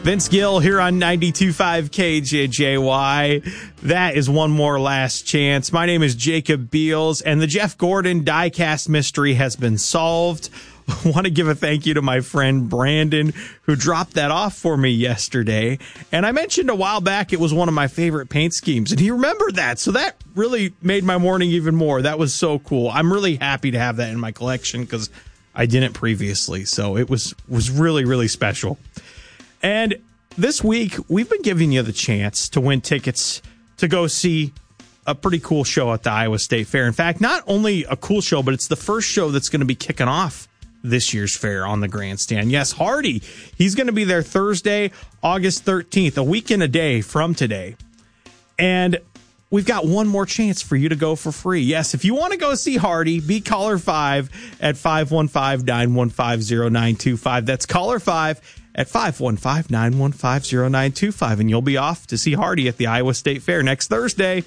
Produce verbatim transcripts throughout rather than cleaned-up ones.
Vince Gill here on ninety-two point five K J J Y. That is one more last chance. My name is Jacob Beals, and the Jeff Gordon diecast mystery has been solved. I want to give a thank you to my friend Brandon, who dropped that off for me yesterday. And I mentioned a while back it was one of my favorite paint schemes, and he remembered that. So that really made my morning even more. That was so cool. I'm really happy to have that in my collection because I didn't previously. So it was was really, really special. And this week, we've been giving you the chance to win tickets to go see a pretty cool show at the Iowa State Fair. In fact, not only a cool show, but it's the first show that's going to be kicking off this year's fair on the grandstand. Yes, Hardy. He's going to be there Thursday, August thirteenth, a week and a day from today. And we've got one more chance for you to go for free. Yes, if you want to go see Hardy, be caller five at five one five, nine one five, zero nine two five. That's caller five at five one five, nine one five, zero nine two five. And you'll be off to see Hardy at the Iowa State Fair next Thursday.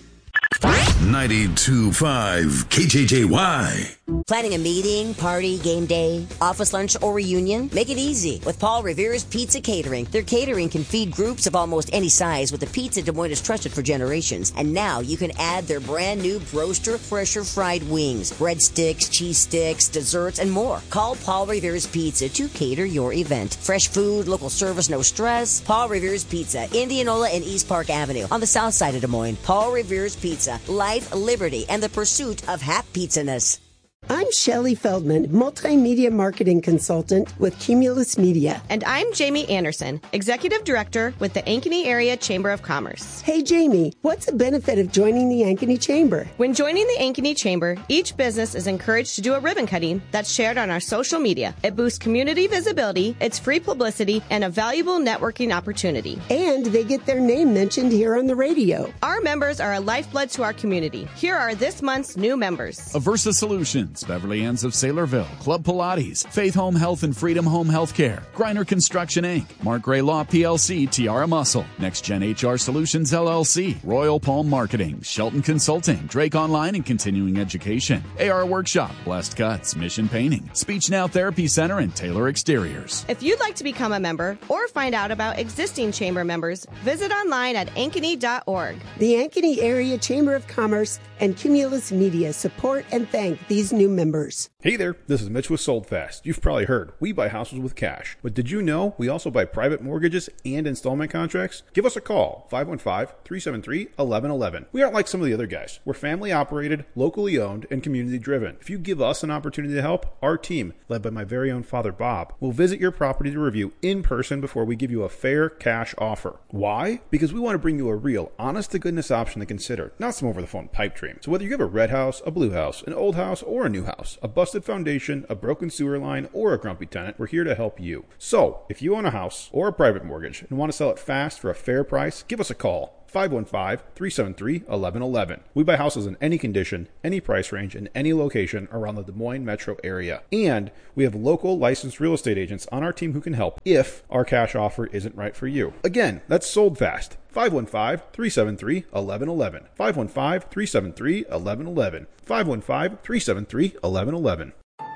ninety-two point five K J J Y. Planning a meeting, party, game day, office lunch, or reunion? Make it easy with Paul Revere's Pizza Catering. Their catering can feed groups of almost any size with a pizza Des Moines has trusted for generations. And now you can add their brand new Broaster Fresher fried wings, breadsticks, cheese sticks, desserts, and more. Call Paul Revere's Pizza to cater your event. Fresh food, local service, no stress. Paul Revere's Pizza, Indianola and East Park Avenue on the south side of Des Moines. Paul Revere's Pizza, life, liberty, and the pursuit of hap pizzaness. I'm Shelley Feldman, multimedia marketing consultant with Cumulus Media. And I'm Jamie Anderson, executive director with the Ankeny Area Chamber of Commerce. Hey, Jamie, what's the benefit of joining the Ankeny Chamber? When joining the Ankeny Chamber, each business is encouraged to do a ribbon cutting that's shared on our social media. It boosts community visibility, it's free publicity, and a valuable networking opportunity. And they get their name mentioned here on the radio. Our members are a lifeblood to our community. Here are this month's new members. Aversa Solutions, Beverly Ann's of Saylorville, Club Pilates, Faith Home Health and Freedom Home Healthcare, Griner Construction Incorporated, Mark Gray Law P L C, Tiara Muscle, Next Gen H R Solutions L L C, Royal Palm Marketing, Shelton Consulting, Drake Online and Continuing Education, A R Workshop, Blessed Cuts, Mission Painting, Speech Now Therapy Center, and Taylor Exteriors. If you'd like to become a member or find out about existing chamber members, visit online at ankeny dot org. The Ankeny Area Chamber of Commerce and Cumulus Media support and thank these new members. Hey there, this is Mitch with Sold Fast. You've probably heard, we buy houses with cash. But did you know we also buy private mortgages and installment contracts? Give us a call, five one five, three seven three, one one one one. We aren't like some of the other guys. We're family operated, locally owned, and community driven. If you give us an opportunity to help, our team, led by my very own father Bob, will visit your property to review in person before we give you a fair cash offer. Why? Because we want to bring you a real, honest-to-goodness option to consider, not some over-the-phone pipe dream. So whether you have a red house, a blue house, an old house, or a new house, a busted foundation, a broken sewer line, or a grumpy tenant, we're here to help you. So, if you own a house or a private mortgage and want to sell it fast for a fair price, give us a call. five one five, three seven three, one one one one. We buy houses in any condition, any price range, and any location around the Des Moines metro area. And we have local licensed real estate agents on our team who can help if our cash offer isn't right for you. Again, that's Sold Fast. five one five, three seven three, one one one one. five one five, three seven three, one one one one. five one five, three seven three, one one one one.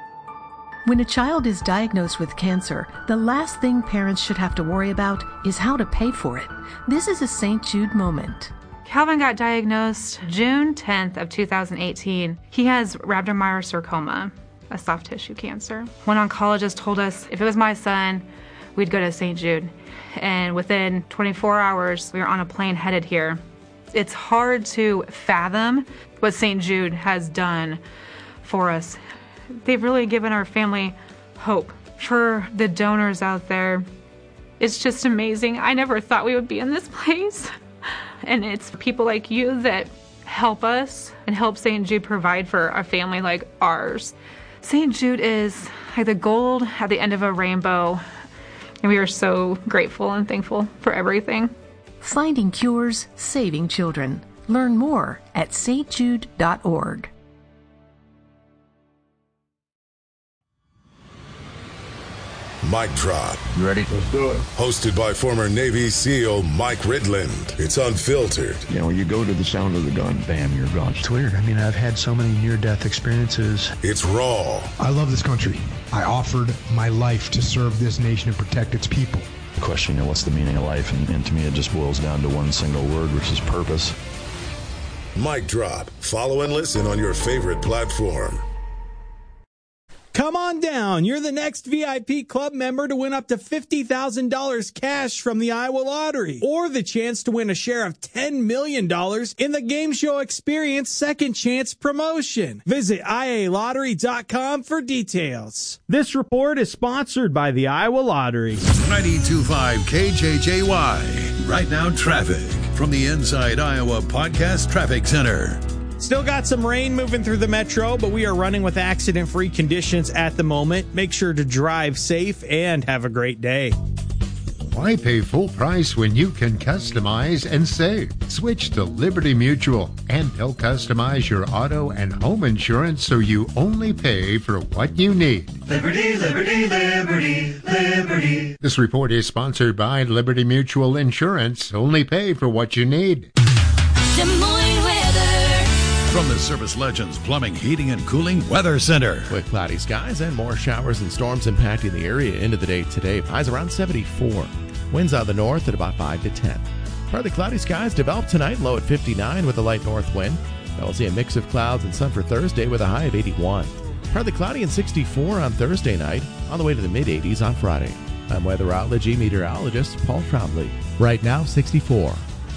When a child is diagnosed with cancer, the last thing parents should have to worry about is how to pay for it. This is a Saint Jude moment. Calvin got diagnosed June tenth of two thousand eighteen. He has rhabdomyosarcoma, a soft tissue cancer. One oncologist told us if it was my son, we'd go to Saint Jude. And within twenty-four hours, we were on a plane headed here. It's hard to fathom what Saint Jude has done for us. They've really given our family hope. For the donors out there, it's just amazing. I never thought we would be in this place. And it's people like you that help us and help Saint Jude provide for a family like ours. Saint Jude is like the gold at the end of a rainbow. And we are so grateful and thankful for everything. Finding cures, saving children. Learn more at s t jude dot org. Mic Drop. You ready? Let's do it. Hosted by former Navy SEAL Mike Ridland. It's unfiltered. You know, you go to the sound of the gun, bam, you're gone. It's weird. I mean, I've had so many near-death experiences. It's raw. I love this country. I offered my life to serve this nation and protect its people. question, you know, what's the meaning of life? And, and to me, it just boils down to one single word, which is purpose. Mic drop. Follow and listen on your favorite platform. Come on down. You're the next V I P club member to win up to fifty thousand dollars cash from the Iowa Lottery, or the chance to win a share of ten million dollars in the Game Show Experience Second Chance promotion. Visit I A lottery dot com for details. This report is sponsored by the Iowa Lottery. ninety-two point five K J J Y. Right now, traffic from the Inside Iowa Podcast Traffic Center. Still got some rain moving through the metro, but we are running with accident-free conditions at the moment. Make sure to drive safe and have a great day. Why pay full price when you can customize and save? Switch to Liberty Mutual, and they'll customize your auto and home insurance so you only pay for what you need. Liberty, Liberty, Liberty, Liberty. This report is sponsored by Liberty Mutual Insurance. Only pay for what you need. Des Moines weather. From the Service Legends Plumbing, Heating, and Cooling Weather Center. With cloudy skies and more showers and storms impacting the area into the day today. Highs around seventy-four. Winds out of the north at about five to ten. Partly cloudy skies develop tonight, low at fifty-nine with a light north wind. Now we'll see a mix of clouds and sun for Thursday with a high of eighty-one. Partly cloudy and sixty-four on Thursday night, on the way to the mid-eighties on Friday. I'm weatherology meteorologist Paul Trombley. Right now, sixty-four.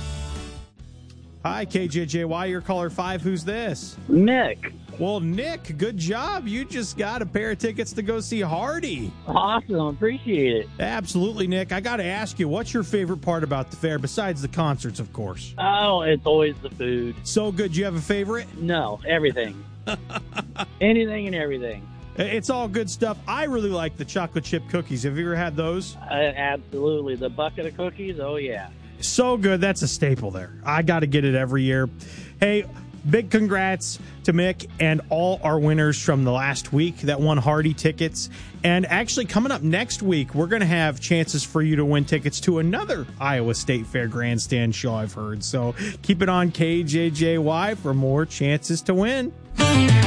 Hi, K J J Y, your caller five. Who's this? Nick. Well, Nick, good job. You just got a pair of tickets to go see Hardy. Awesome. Appreciate it. Absolutely, Nick. I got to ask you, what's your favorite part about the fair, besides the concerts, of course? Oh, it's always the food. So good. You have a favorite? No, everything. Anything and everything. It's all good stuff. I really like the chocolate chip cookies. Have you ever had those? Uh, absolutely. The bucket of cookies, oh, yeah. So good. That's a staple there. I got to get it every year. Hey, big congrats to Mick and all our winners from the last week that won Hardy tickets. And actually, coming up next week, we're going to have chances for you to win tickets to another Iowa State Fair Grandstand show, I've heard. So keep it on K J J Y for more chances to win.